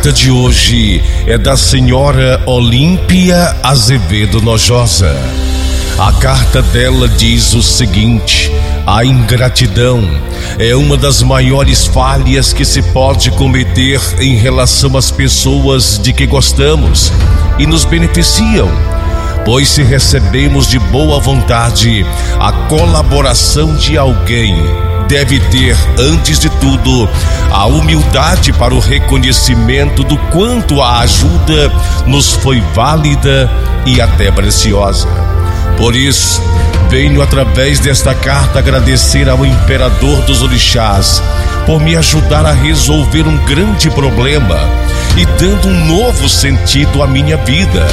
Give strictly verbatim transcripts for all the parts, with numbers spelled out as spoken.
carta de hoje é da senhora Olímpia Azevedo Nojosa. A carta dela diz o seguinte: a ingratidão é uma das maiores falhas que se pode cometer em relação às pessoas de que gostamos e nos beneficiam, pois se recebemos de boa vontade a colaboração de alguém, deve ter, antes de tudo, a humildade para o reconhecimento do quanto a ajuda nos foi válida e até preciosa. Por isso, venho através desta carta agradecer ao Imperador dos Orixás por me ajudar a resolver um grande problema e dando um novo sentido à minha vida.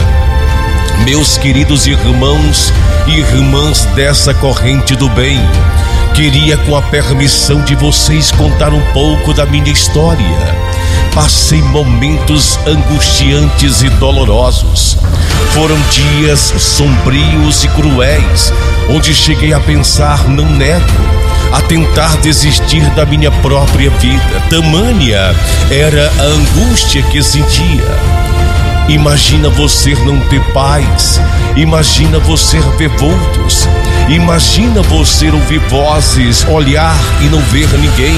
Meus queridos irmãos e irmãs dessa corrente do bem, queria, com a permissão de vocês, contar um pouco da minha história. Passei momentos angustiantes e dolorosos. Foram dias sombrios e cruéis, onde cheguei a pensar, não nego, a tentar desistir da minha própria vida. Tamanha era a angústia que sentia. Imagina você não ter paz, imagina você ver vultos, imagina você ouvir vozes, olhar e não ver ninguém.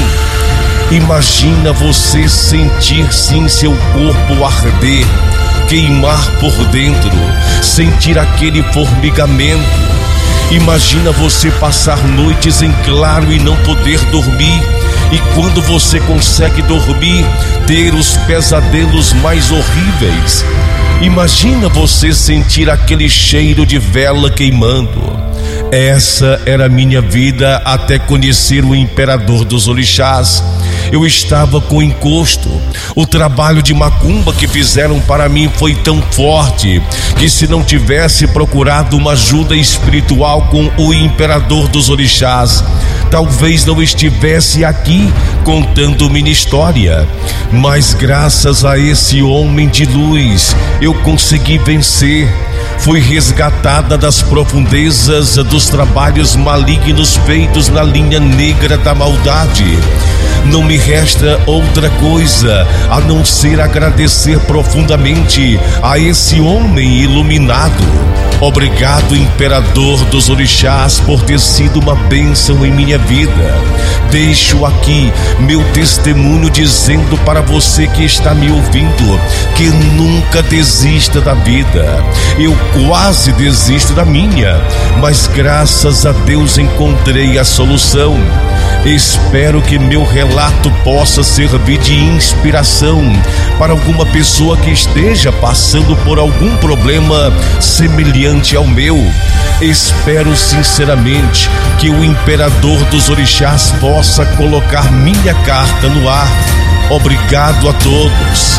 Imagina você sentir sim seu corpo arder, queimar por dentro, sentir aquele formigamento. Imagina você passar noites em claro e não poder dormir, e quando você consegue dormir, ter os pesadelos mais horríveis. Imagina você sentir aquele cheiro de vela queimando. Essa era a minha vida até conhecer o Imperador dos Orixás. Eu estava com encosto. O trabalho de macumba que fizeram para mim foi tão forte que, se não tivesse procurado uma ajuda espiritual com o Imperador dos Orixás, talvez não estivesse aqui contando minha história. Mas graças a esse homem de luz, eu consegui vencer. Fui resgatada das profundezas dos trabalhos malignos feitos na linha negra da maldade. Não me resta outra coisa a não ser agradecer profundamente a esse homem iluminado. Obrigado, Imperador dos Orixás, por ter sido uma bênção em minha vida. Deixo aqui meu testemunho dizendo para você que está me ouvindo que nunca desista da vida. Eu quase desisto da minha, mas graças a Deus encontrei a solução. Espero que meu relato possa servir de inspiração para alguma pessoa que esteja passando por algum problema semelhante ao meu. Espero sinceramente que o Imperador dos Orixás possa colocar minha carta no ar. Obrigado a todos.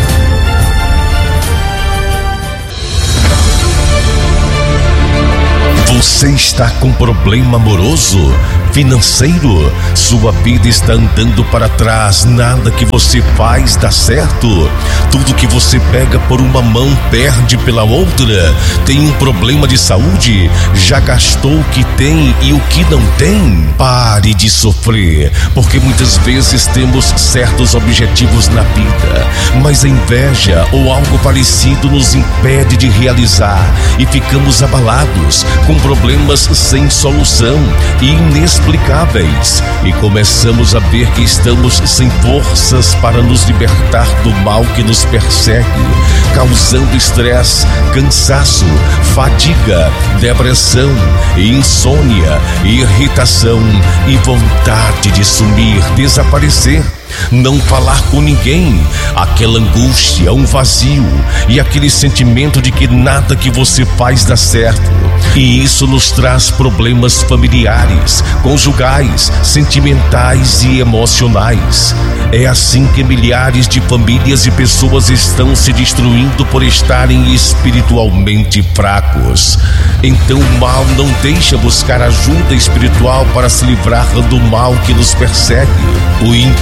Você está com problema amoroso, financeiro? Sua vida está andando para trás, nada que você faz dá certo. Tudo que você pega por uma mão perde pela outra. Tem um problema de saúde? Já gastou o que tem e o que não tem? Pare de sofrer, porque muitas vezes temos certos objetivos na vida, mas a inveja ou algo parecido nos impede de realizar e ficamos abalados, com problemas sem solução e inexplicáveis, e começamos a ver que estamos sem forças para nos libertar do mal que nos persegue, causando estresse, cansaço, fadiga, depressão, insônia, irritação e vontade de sumir, desaparecer, não falar com ninguém, aquela angústia, um vazio e aquele sentimento de que nada que você faz dá certo. E isso nos traz problemas familiares, conjugais, sentimentais e emocionais. É assim que milhares de famílias e pessoas estão se destruindo por estarem espiritualmente fracos. Então o mal não deixa buscar ajuda espiritual para se livrar do mal que nos persegue. O Imperador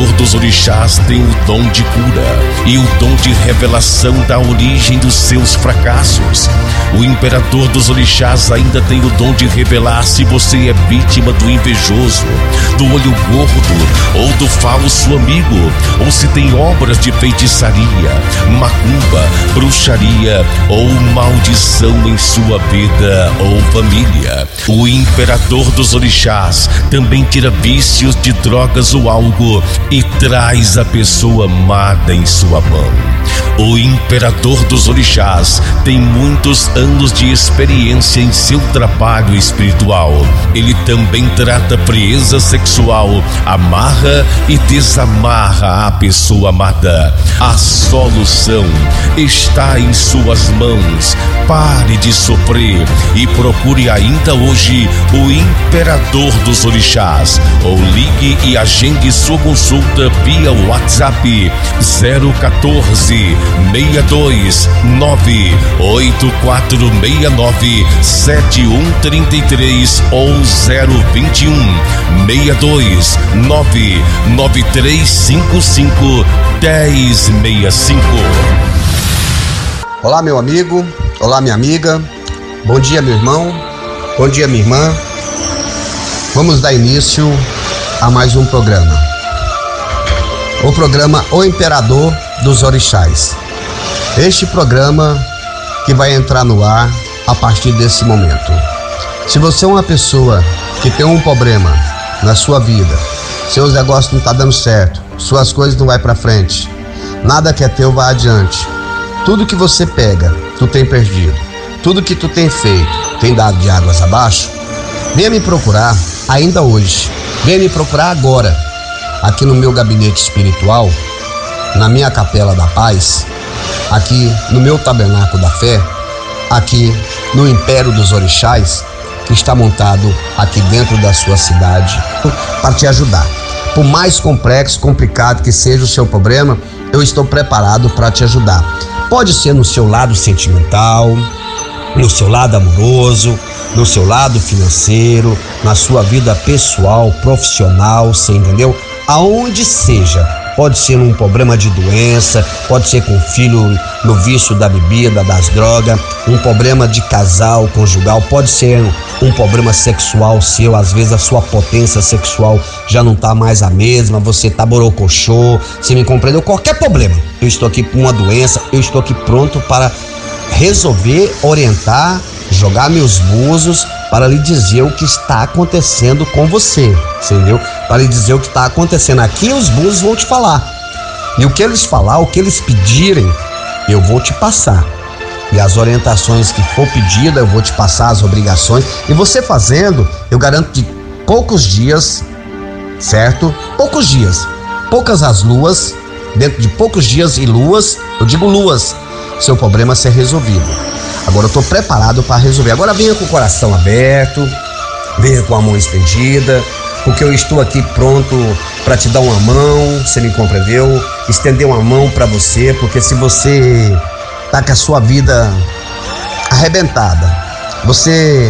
imperador dos orixás tem o dom de cura e o dom de revelação da origem dos seus fracassos. O imperador dos orixás ainda tem o dom de revelar se você é vítima do invejoso, do olho gordo ou do falso amigo, ou se tem obras de feitiçaria, macumba, bruxaria ou maldição em sua vida ou família. O imperador dos orixás também tira vícios de drogas ou algo e traz a pessoa amada em sua mão. O imperador dos orixás tem muitos anos de experiência em seu trabalho espiritual. Ele também trata frieza sexual, amarra e desamarra a pessoa amada. A solução está em suas mãos. Pare de sofrer e procure ainda hoje o imperador dos orixás, ou ligue e agende sua consulta via WhatsApp zero quatorze, seis dois nove, oito quatro seis nove, sete um três três ou zero vinte e um, seis dois nove, nove três cinco cinco, um zero seis cinco. Olá, meu amigo, olá, minha amiga, bom dia, meu irmão, bom dia, minha irmã. Vamos dar início a mais um programa, o programa O Imperador dos Orixás. Este programa que vai entrar no ar a partir desse momento. Se você é uma pessoa que tem um problema na sua vida, seus negócios não estão dando certo, suas coisas não vai para frente, nada que é teu vai adiante, tudo que você pega, tu tem perdido, tudo que tu tem feito, tem dado de águas abaixo, venha me procurar ainda hoje, venha me procurar agora, aqui no meu gabinete espiritual, na minha capela da paz, aqui no meu tabernáculo da fé, aqui no Império dos Orixás, que está montado aqui dentro da sua cidade, para te ajudar. Por mais complexo, complicado que seja o seu problema, eu estou preparado para te ajudar. Pode ser no seu lado sentimental, no seu lado amoroso, no seu lado financeiro, na sua vida pessoal, profissional, você entendeu? Aonde seja. Pode ser um problema de doença, pode ser com o filho no vício da bebida, das drogas, um problema de casal, conjugal, pode ser um problema sexual seu, às vezes a sua potência sexual já não tá mais a mesma, você tá borocochô, você me compreendeu? Qualquer problema, eu estou aqui com uma doença, eu estou aqui pronto para resolver, orientar, jogar meus búzios para lhe dizer o que está acontecendo com você, entendeu? Para lhe dizer o que está acontecendo aqui, os búzios vão te falar, e o que eles falar, o que eles pedirem, eu vou te passar, e as orientações que for pedida, eu vou te passar as obrigações, e você fazendo, eu garanto que poucos dias, certo? Poucos dias, poucas as luas, dentro de poucos dias e luas, eu digo luas, seu problema ser resolvido. Agora eu estou preparado para resolver. Agora venha com o coração aberto, venha com a mão estendida, porque eu estou aqui pronto para te dar uma mão, você me compreendeu? Estender uma mão para você, porque se você tá com a sua vida arrebentada, você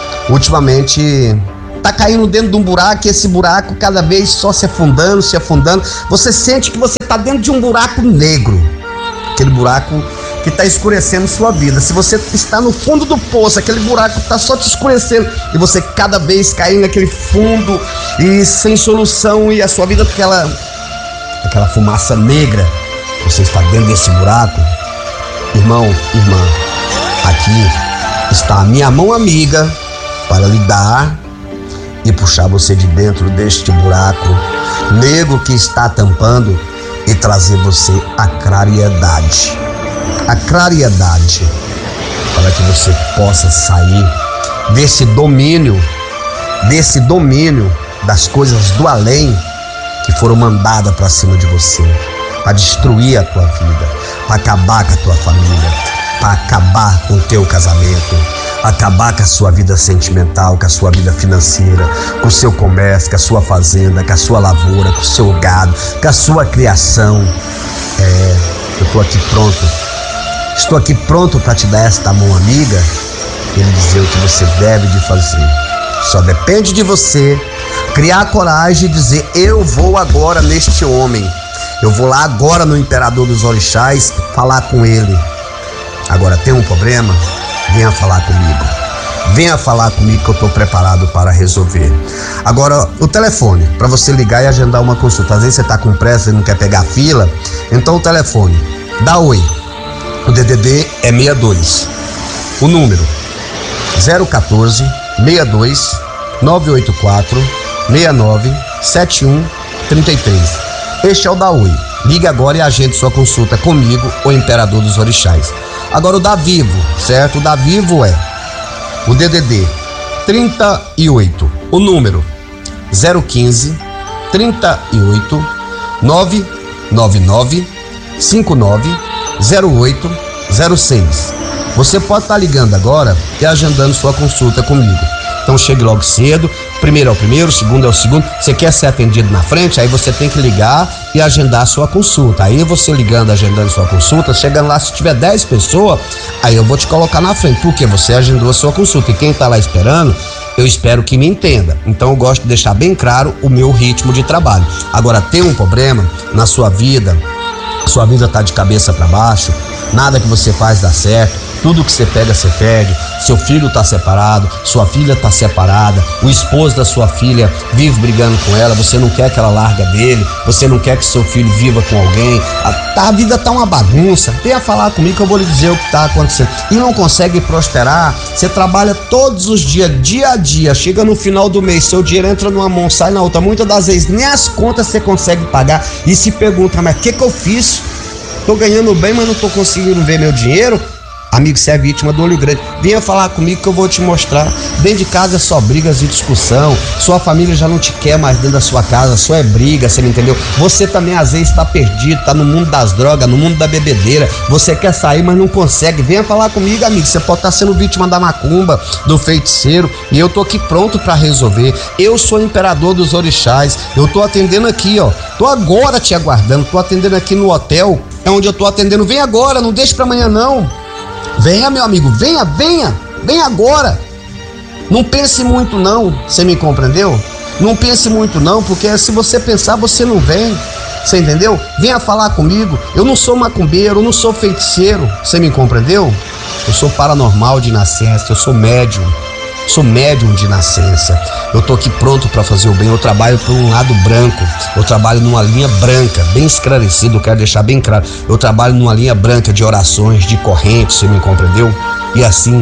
ultimamente tá caindo dentro de um buraco, e esse buraco cada vez só se afundando, se afundando, você sente que você tá dentro de um buraco negro, aquele buraco que está escurecendo sua vida. Se você está no fundo do poço, aquele buraco está só te escurecendo, e você cada vez caindo naquele fundo e sem solução, e a sua vida aquela, aquela fumaça negra, você está dentro desse buraco, irmão, irmã, aqui está a minha mão amiga para lhe dar e puxar você de dentro deste buraco negro que está tampando e trazer você a claridade. A claridade, para que você possa sair desse domínio, desse domínio das coisas do além que foram mandadas para cima de você, para destruir a tua vida, para acabar com a tua família, para acabar com o teu casamento, acabar com a sua vida sentimental, com a sua vida financeira, com o seu comércio, com a sua fazenda, com a sua lavoura, com o seu gado, com a sua criação. É, eu estou aqui pronto. Estou aqui pronto para te dar esta mão amiga e lhe dizer o que você deve de fazer. Só depende de você Criar coragem e dizer: eu vou agora neste homem, eu vou lá agora no imperador dos orixás falar com ele. Agora, tem um problema? Venha falar comigo. Venha falar comigo que eu estou preparado para resolver. Agora, o telefone, para você ligar e agendar uma consulta. Às vezes você está com pressa e não quer pegar fila, então o telefone, dá oi. O D D D é sessenta e dois. O número zero um quatro, seis dois, nove oito quatro, seis nove sete um três três. Este é o da Oi. Ligue agora e agende sua consulta comigo, o Imperador dos Orixás. Agora o da Vivo, certo? O da Vivo é o D D D trinta e oito. O número zero um cinco, trinta e oito, nove nove nove, cinco nove zero oito zero seis. Você pode estar ligando agora e agendando sua consulta comigo. Então chegue logo cedo. Primeiro é o primeiro, segundo é o segundo. Você quer ser atendido na frente? Aí você tem que ligar e agendar a sua consulta. Aí você ligando, agendando sua consulta, chegando lá, se tiver dez pessoas, aí eu vou te colocar na frente, porque você agendou a sua consulta. E quem está lá esperando, eu espero que me entenda. Então eu gosto de deixar bem claro o meu ritmo de trabalho. Agora, tem um problema na sua vida, sua vida está de cabeça para baixo, nada que você faz dá certo, tudo que você pega, você perde, seu filho está separado, sua filha está separada, o esposo da sua filha vive brigando com ela, você não quer que ela larga dele, você não quer que seu filho viva com alguém, a, a vida tá uma bagunça. Venha falar comigo que eu vou lhe dizer o que está acontecendo. E não consegue prosperar, você trabalha todos os dias, dia a dia, chega no final do mês, seu dinheiro entra numa mão, sai na outra, muitas das vezes nem as contas você consegue pagar e se pergunta: mas o que que eu fiz? Tô ganhando bem, mas não tô conseguindo ver meu dinheiro. Amigo, você é vítima do olho grande. Venha falar comigo que eu vou te mostrar. Dentro de casa é só brigas e discussão. Sua família já não te quer mais dentro da sua casa, só é briga, você não entendeu? Você também às vezes está perdido, está no mundo das drogas, no mundo da bebedeira. Você quer sair, mas não consegue. Venha falar comigo, amigo. Você pode estar sendo vítima da macumba, do feiticeiro, e eu tô aqui pronto para resolver. Eu sou o imperador dos orixás. Eu tô atendendo aqui, ó. Tô agora te aguardando. Tô atendendo aqui no hotel, é onde eu tô atendendo. Vem agora, não deixe para amanhã não. Venha, meu amigo, venha, venha, venha agora. Não pense muito não, você me compreendeu? Não pense muito não, porque se você pensar, você não vem, você entendeu? Venha falar comigo. Eu não sou macumbeiro, eu não sou feiticeiro, você me compreendeu? Eu sou paranormal de nascença, eu sou médium. Sou médium de nascença. Eu tô aqui pronto para fazer o bem. Eu trabalho por um lado branco. Eu trabalho numa linha branca, bem esclarecido. Eu quero deixar bem claro. Eu trabalho numa linha branca de orações, de correntes. Você me compreendeu? E assim.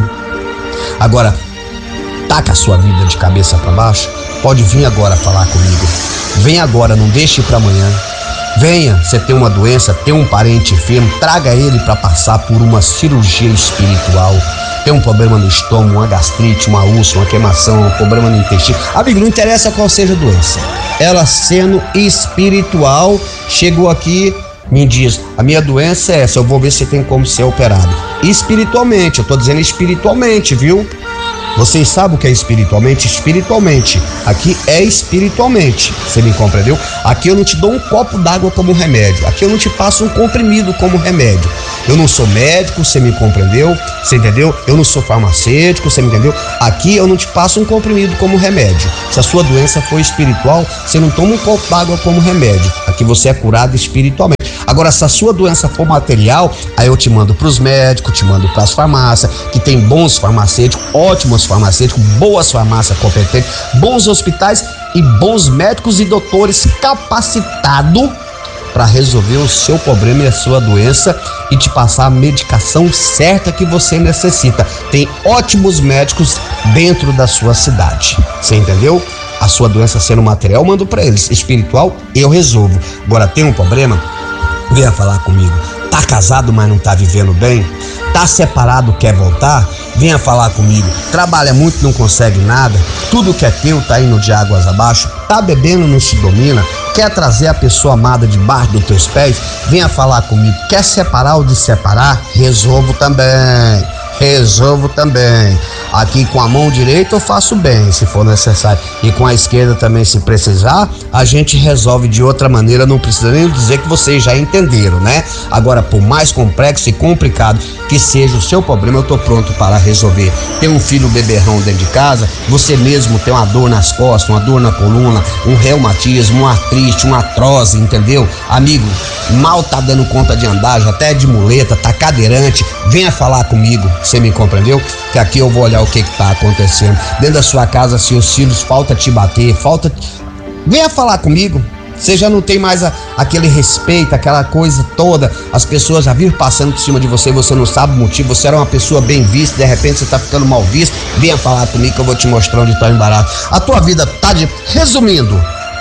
Agora, taca a sua vida de cabeça para baixo. Pode vir agora falar comigo. Vem agora, não deixe para amanhã. Venha, você tem uma doença, tem um parente enfermo, traga ele para passar por uma cirurgia espiritual. Tem um problema no estômago, uma gastrite, uma úlcera, uma queimação, um problema no intestino. Amigo, não interessa qual seja a doença. Ela sendo espiritual, chegou aqui, me diz: a minha doença é essa, eu vou ver se tem como ser operado. Espiritualmente, eu tô dizendo espiritualmente, viu? Vocês sabem o que é espiritualmente? Espiritualmente. Aqui é espiritualmente. Você me compreendeu? Aqui eu não te dou um copo d'água como remédio. Aqui eu não te passo um comprimido como remédio. Eu não sou médico, você me compreendeu? Você entendeu? Eu não sou farmacêutico, você me entendeu? Aqui eu não te passo um comprimido como remédio. Se a sua doença for espiritual, você não toma um copo d'água como remédio. Aqui você é curado espiritualmente. Agora, se a sua doença for material, aí eu te mando para os médicos, te mando para as farmácias, que tem bons farmacêuticos, ótimos farmacêuticos, boas farmácias competentes, bons hospitais e bons médicos e doutores capacitados para resolver o seu problema e a sua doença e te passar a medicação certa que você necessita. Tem ótimos médicos dentro da sua cidade. Você entendeu? A sua doença sendo material, eu mando para eles. Espiritual, eu resolvo. Agora, tem um problema? Venha falar comigo. Tá casado, mas não tá vivendo bem? Tá separado, quer voltar? Venha falar comigo. Trabalha muito, não consegue nada? Tudo que é teu tá indo de águas abaixo? Tá bebendo, não se domina? Quer trazer a pessoa amada debaixo dos teus pés? Venha falar comigo. Quer separar ou de separar? Resolvo também. Resolvo também. Aqui com a mão direita eu faço bem, se for necessário, e com a esquerda também, se precisar, a gente resolve de outra maneira. Não precisa nem dizer que vocês já entenderam, né? Agora, por mais complexo e complicado que seja o seu problema, eu tô pronto para resolver. Tem um filho beberrão dentro de casa, você mesmo tem uma dor nas costas, uma dor na coluna, um reumatismo, uma artrite, uma artrose, entendeu? Amigo, mal tá dando conta de andar, já até de muleta, tá cadeirante, venha falar comigo, você me compreendeu? Que aqui eu vou olhar o que que tá acontecendo. Dentro da sua casa, seus filhos, falta te bater, falta... Venha falar comigo. Você já não tem mais a, aquele respeito, aquela coisa toda. As pessoas já viram passando por cima de você, você não sabe o motivo. Você era uma pessoa bem vista, de repente você tá ficando mal visto. Venha falar comigo que eu vou te mostrar onde tá o embaraço. A tua vida tá de... Resumindo,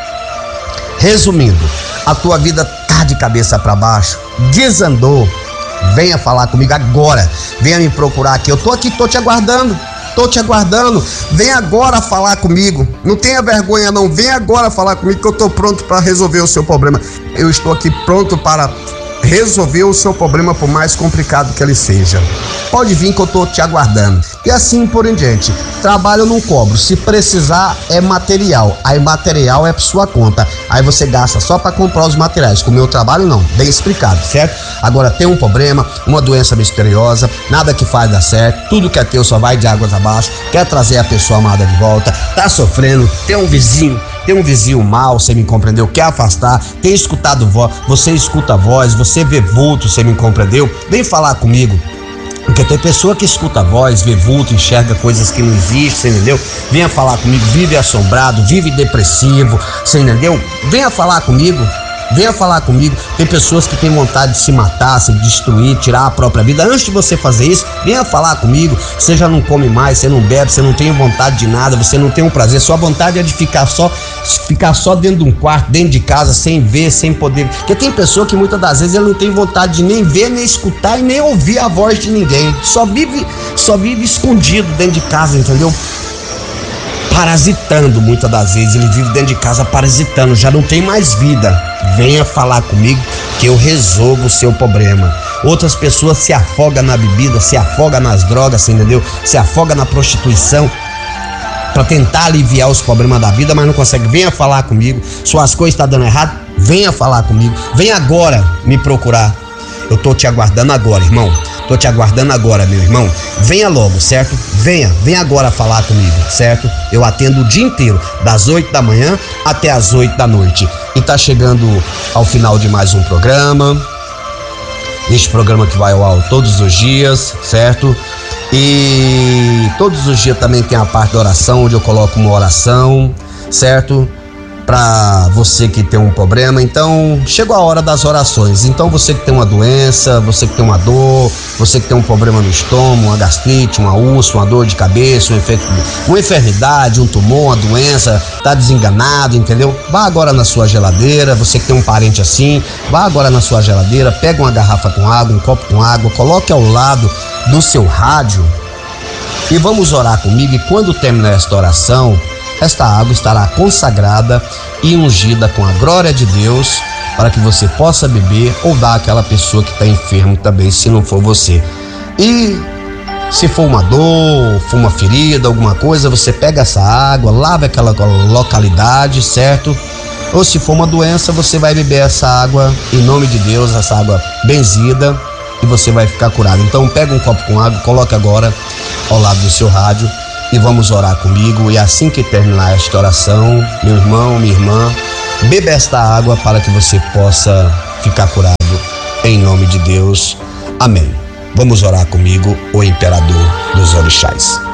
resumindo, a tua vida tá de cabeça para baixo, desandou. Venha falar comigo agora. Venha me procurar aqui. Eu tô aqui, tô te aguardando. Tô te aguardando. Vem agora falar comigo. Não tenha vergonha não. Vem agora falar comigo que eu tô pronto para resolver o seu problema. Eu estou aqui pronto para resolver o seu problema, por mais complicado que ele seja. Pode vir que eu tô te aguardando. E assim por em diante. Trabalho eu não cobro. Se precisar é material. Aí material é por sua conta. Aí você gasta só para comprar os materiais. Com o meu trabalho não. Bem explicado, certo? Agora tem um problema, uma doença misteriosa, nada que faz dar certo, tudo que é teu só vai de águas abaixo. Quer trazer a pessoa amada de volta, tá sofrendo, tem um vizinho, tem um vizinho mal, você me compreendeu? Quer afastar, tem escutado voz, você escuta a voz, você vê vulto, você me compreendeu? Vem falar comigo. Porque tem pessoa que escuta a voz, vê vulto, enxerga coisas que não existem, você entendeu? Venha falar comigo, vive assombrado, vive depressivo, você entendeu? Venha falar comigo. Venha falar comigo. Tem pessoas que têm vontade de se matar, se destruir, tirar a própria vida. Antes de você fazer isso, venha falar comigo. Você já não come mais, você não bebe, você não tem vontade de nada, você não tem um prazer. Sua vontade é de ficar só, ficar só dentro de um quarto, dentro de casa, sem ver, sem poder. Porque tem pessoa que muitas das vezes ele não tem vontade de nem ver, nem escutar e nem ouvir a voz de ninguém. Só vive, só vive escondido dentro de casa, entendeu? Parasitando muitas das vezes. Ele vive dentro de casa parasitando, já não tem mais vida. Venha falar comigo que eu resolvo o seu problema. Outras pessoas se afogam na bebida, se afogam nas drogas, você entendeu? Se afogam na prostituição para tentar aliviar os problemas da vida, mas não consegue. Venha falar comigo. Suas coisas estão dando errado, venha falar comigo. Venha agora me procurar. Eu tô te aguardando agora, irmão. Tô te aguardando agora, meu irmão. Venha logo, certo? Venha, venha agora falar comigo, certo? Eu atendo o dia inteiro, das oito da manhã até as oito da noite. E tá chegando ao final de mais um programa. Este programa que vai ao ar todos os dias, certo? E todos os dias também tem a parte da oração, onde eu coloco uma oração, certo? Para você que tem um problema. Então chegou a hora das orações. Então você que tem uma doença, você que tem uma dor, você que tem um problema no estômago, uma gastrite, uma úlcera, uma dor de cabeça, uma, enfer- uma enfermidade, um tumor, uma doença, tá desenganado, entendeu? Vá agora na sua geladeira. Você que tem um parente assim, vá agora na sua geladeira, pega uma garrafa com água, um copo com água, coloque ao lado do seu rádio e vamos orar comigo. E quando terminar esta oração, esta água estará consagrada e ungida com a glória de Deus para que você possa beber ou dar àquela pessoa que está enfermo também, se não for você. E se for uma dor, for uma ferida, alguma coisa, você pega essa água, lava aquela localidade, certo? Ou se for uma doença, você vai beber essa água em nome de Deus, essa água benzida, e você vai ficar curado. Então pega um copo com água, coloca agora ao lado do seu rádio e vamos orar comigo. E assim que terminar esta oração, meu irmão, minha irmã, beba esta água para que você possa ficar curado em nome de Deus. Amém. Vamos orar comigo, o imperador dos orixás.